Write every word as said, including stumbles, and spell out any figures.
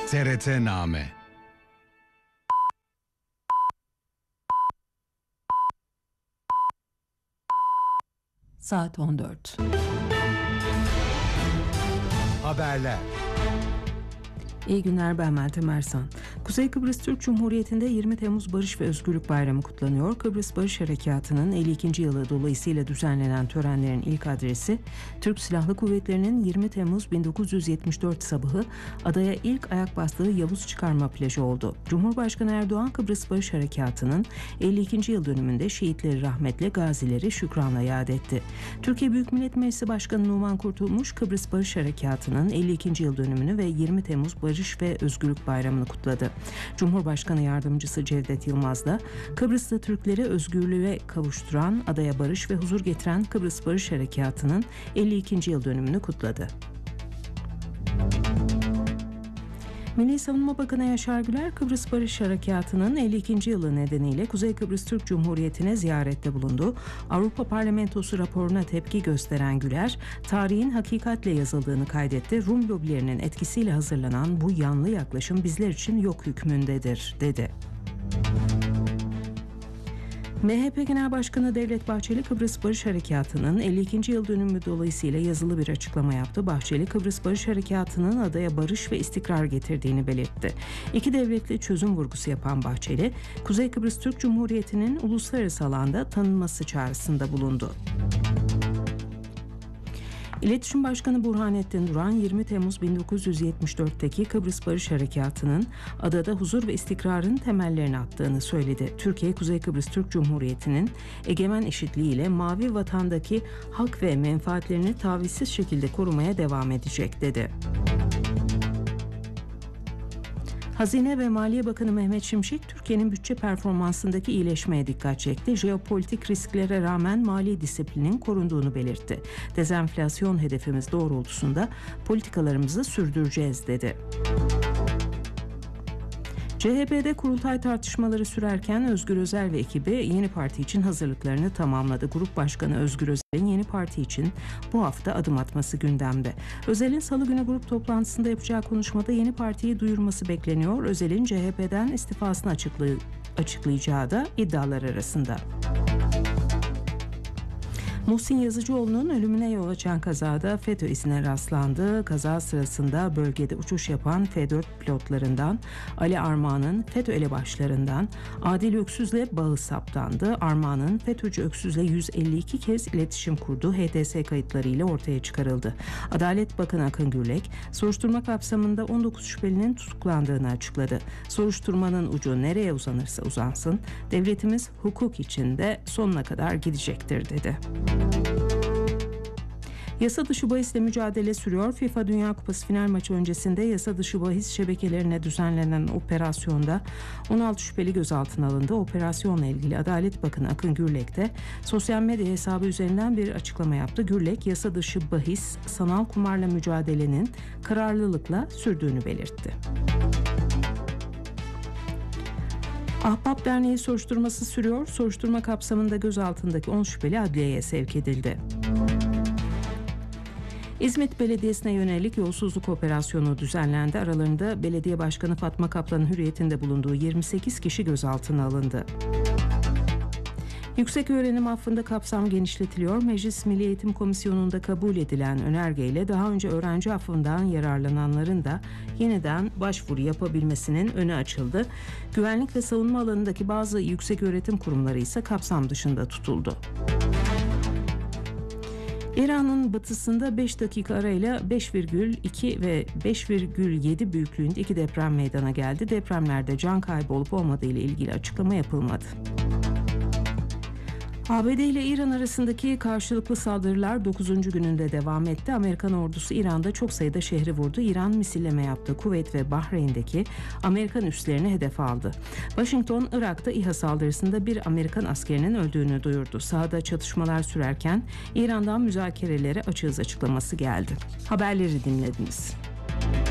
T R T-Name. Saat on dört. Haberler. İyi günler, ben Meltem Ersan. Kuzey Kıbrıs Türk Cumhuriyeti'nde yirmi Temmuz Barış ve Özgürlük Bayramı kutlanıyor. Kıbrıs Barış Harekatı'nın elli ikinci yılı dolayısıyla düzenlenen törenlerin ilk adresi, Türk Silahlı Kuvvetleri'nin yirmi Temmuz bin dokuz yüz yetmiş dört sabahı adaya ilk ayak bastığı Yavuz Çıkarma Plajı oldu. Cumhurbaşkanı Erdoğan, Kıbrıs Barış Harekatı'nın elli ikinci yıl dönümünde şehitleri rahmetle, gazileri şükranla yad etti. Türkiye Büyük Millet Meclisi Başkanı Numan Kurtulmuş, Kıbrıs Barış Harekatı'nın elli ikinci yıl dönümünü ve yirmi Temmuz Barış ve Özgürlük Bayramı'nı kutladı. Cumhurbaşkanı Yardımcısı Cevdet Yılmaz da Kıbrıs'ta Türkleri özgürlüğe kavuşturan, adaya barış ve huzur getiren Kıbrıs Barış Harekatı'nın elli ikinci yıl dönümünü kutladı. Milli Savunma Bakanı Yaşar Güler, Kıbrıs Barış Harekatı'nın elli ikinci yılı nedeniyle Kuzey Kıbrıs Türk Cumhuriyeti'ne ziyarette bulundu. Avrupa Parlamentosu raporuna tepki gösteren Güler, tarihin hakikatle yazıldığını kaydetti. Rum lobilerinin etkisiyle hazırlanan bu yanlı yaklaşım bizler için yok hükmündedir, dedi. M H P Genel Başkanı Devlet Bahçeli, Kıbrıs Barış Harekatı'nın elli ikinci yıl dönümü dolayısıyla yazılı bir açıklama yaptı. Bahçeli, Kıbrıs Barış Harekatı'nın adaya barış ve istikrar getirdiğini belirtti. İki devletli çözüm vurgusu yapan Bahçeli, Kuzey Kıbrıs Türk Cumhuriyeti'nin uluslararası alanda tanınması çağrısında bulundu. İletişim Başkanı Burhanettin Duran, yirmi Temmuz bin dokuz yüz yetmiş dörtteki Kıbrıs Barış Harekatı'nın adada huzur ve istikrarın temellerini attığını söyledi. Türkiye, Kuzey Kıbrıs Türk Cumhuriyeti'nin egemen eşitliğiyle Mavi Vatan'daki hak ve menfaatlerini tavizsiz şekilde korumaya devam edecek, dedi. Hazine ve Maliye Bakanı Mehmet Şimşek, Türkiye'nin bütçe performansındaki iyileşmeye dikkat çekti. Jeopolitik risklere rağmen mali disiplinin korunduğunu belirtti. Dezenflasyon hedefimiz doğrultusunda politikalarımızı sürdüreceğiz, dedi. C H P'de kurultay tartışmaları sürerken Özgür Özel ve ekibi yeni parti için hazırlıklarını tamamladı. Grup Başkanı Özgür Özel'in yeni parti için bu hafta adım atması gündemde. Özel'in salı günü grup toplantısında yapacağı konuşmada yeni partiyi duyurması bekleniyor. Özel'in C H P'den istifasını açıklay- açıklayacağı da iddialar arasında. Muhsin Yazıcıoğlu'nun ölümüne yol açan kazada FETÖ izine rastlandı. Kaza sırasında bölgede uçuş yapan F dört pilotlarından Ali Armağan'ın FETÖ elebaşlarından Adil Öksüz'le bağı saptandı. Armağan'ın FETÖ'cü Öksüz'le yüz elli iki kez iletişim kurduğu H T S kayıtlarıyla ortaya çıkarıldı. Adalet Bakanı Akın Gürlek, soruşturma kapsamında on dokuz şüphelinin tutuklandığını açıkladı. Soruşturmanın ucu nereye uzanırsa uzansın, devletimiz hukuk içinde sonuna kadar gidecektir, dedi. Yasa dışı bahisle mücadele sürüyor. FIFA Dünya Kupası final maçı öncesinde yasa dışı bahis şebekelerine düzenlenen operasyonda on altı şüpheli gözaltına alındı. Operasyonla ilgili Adalet Bakanı Akın Gürlek de sosyal medya hesabı üzerinden bir açıklama yaptı. Gürlek, yasa dışı bahis, sanal kumarla mücadelenin kararlılıkla sürdüğünü belirtti. Ahbap Derneği soruşturması sürüyor. Soruşturma kapsamında gözaltındaki on şüpheli adliyeye sevk edildi. İzmit Belediyesi'ne yönelik yolsuzluk operasyonu düzenlendi. Aralarında Belediye Başkanı Fatma Kaplan'ın hürriyetinde bulunduğu yirmi sekiz kişi gözaltına alındı. Yükseköğrenim affında kapsam genişletiliyor. Meclis Milli Eğitim Komisyonu'nda kabul edilen önergeyle daha önce öğrenci affından yararlananların da yeniden başvuru yapabilmesinin önü açıldı. Güvenlik ve savunma alanındaki bazı yükseköğretim kurumları ise kapsam dışında tutuldu. İran'ın batısında beş dakika arayla beş virgül iki ve beş virgül yedi büyüklüğünde iki deprem meydana geldi. Depremlerde can kaybı olup olmadığı ile ilgili açıklama yapılmadı. A B D ile İran arasındaki karşılıklı saldırılar dokuzuncu gününde devam etti. Amerikan ordusu İran'da çok sayıda şehri vurdu. İran misilleme yaptı. Kuveyt ve Bahreyn'deki Amerikan üslerini hedef aldı. Washington, Irak'ta İHA saldırısında bir Amerikan askerinin öldüğünü duyurdu. Sahada çatışmalar sürerken İran'dan müzakerelere açığız açıklaması geldi. Haberleri dinlediniz.